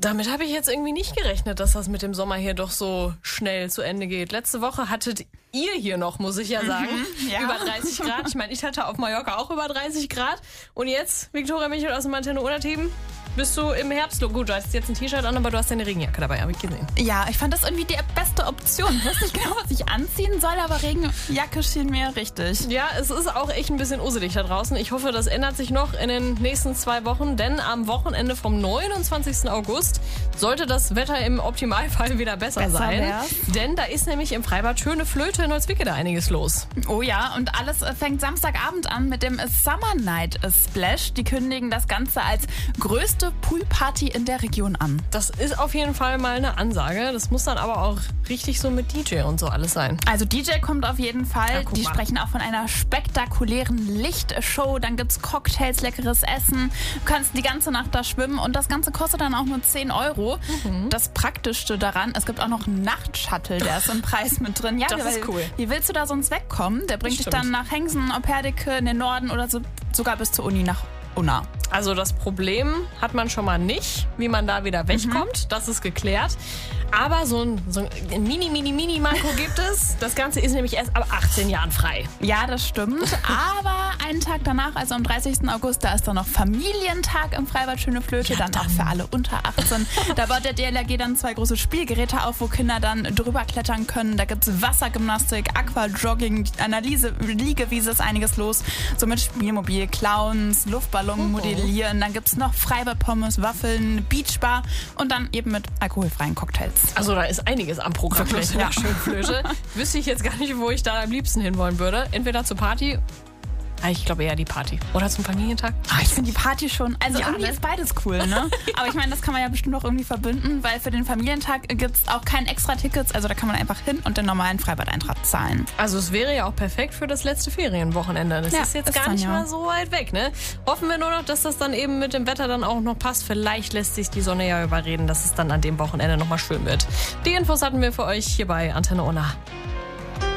Damit habe ich jetzt irgendwie nicht gerechnet, dass das mit dem Sommer hier doch so schnell zu Ende geht. Letzte Woche hattet ihr hier noch, muss ich ja sagen, über 30 Grad. Ich meine, ich hatte auf Mallorca auch über 30 Grad. Und jetzt, Viktoria Michel aus dem Antenne-Oder-Team, bist du im Herbst. Gut, du hast jetzt ein T-Shirt an, aber du hast deine Regenjacke dabei, habe ich gesehen. Ja, ich fand das irgendwie die beste Option. Ich weiß nicht genau, was ich anziehen soll, aber Regenjacke schien mir richtig. Ja, es ist auch echt ein bisschen uselig da draußen. Ich hoffe, das ändert sich noch in den nächsten 2 Wochen, denn am Wochenende vom 29. August sollte das Wetter im Optimalfall wieder besser sein. Wär's. Denn da ist nämlich im Freibad Schöne Flöte in Holzwickede einiges los. Oh ja, und alles fängt Samstagabend an mit dem Summer Night Splash. Die kündigen das Ganze als größte Poolparty in der Region an. Das ist auf jeden Fall mal eine Ansage. Das muss dann aber auch richtig so mit DJ und so alles sein. Also DJ kommt auf jeden Fall. Ja, Die mal. sprechen auch von einer spektakulären Lichtshow. Dann gibt's Cocktails, leckeres Essen. Du kannst die ganze Nacht da schwimmen und das Ganze kostet dann auch nur 10 Euro. Das Praktischste daran, es gibt auch noch einen Nachtshuttle, der ist im Preis mit drin. Ja, Das ist cool. Wie willst du da sonst wegkommen? Der bringt dich stimmt. dann nach Hengsen, Opperdicke in den Norden oder sogar bis zur Uni nach Unna. Also das Problem hat man schon mal nicht, wie man da wieder wegkommt. Das ist geklärt. Aber so ein Mini-Manko gibt es. Das Ganze ist nämlich erst ab 18 Jahren frei. Ja, das stimmt. Aber einen Tag danach, also am 30. August, da ist dann noch Familientag im Freibad Schöne Flöte. Ja, dann auch für alle unter 18. Da baut der DLRG dann 2 große Spielgeräte auf, wo Kinder dann drüber klettern können. Da gibt's Wassergymnastik, Aquajogging, Analyse, Liegewiese, ist einiges los. So mit Spielmobil, Clowns, Luftballon modellieren. Dann gibt's noch Freibad-Pommes, Waffeln, Beachbar und dann eben mit alkoholfreien Cocktails. Also da ist einiges am Programm. Wirklich, in der ja. Schönflöte. Wüsste ich jetzt gar nicht, wo ich da am liebsten hinwollen würde. Entweder zur Party. Ich glaube eher die Party. Oder zum Familientag. Ich finde die Party schon, also Ja, irgendwie ne? ist beides cool, ne? Aber ich meine, das kann man ja bestimmt auch irgendwie verbinden, weil für den Familientag gibt's auch keine extra Tickets, also da kann man einfach hin und den normalen Freibad-Eintritt zahlen. Also es wäre ja auch perfekt für das letzte Ferienwochenende. Das Ja, ist jetzt ist gar dann nicht ja. mal so weit weg, ne? Hoffen wir nur noch, dass das dann eben mit dem Wetter dann auch noch passt. Vielleicht lässt sich die Sonne ja überreden, dass es dann an dem Wochenende nochmal schön wird. Die Infos hatten wir für euch hier bei Antenne Unna.